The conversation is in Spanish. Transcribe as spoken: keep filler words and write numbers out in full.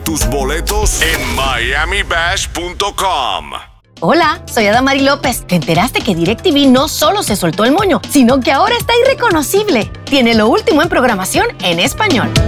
tus boletos en miami bash punto com. Hola, soy Adamari López. ¿Te enteraste que DirecTV no solo se soltó el moño, sino que ahora está irreconocible? Tiene lo último en programación en español.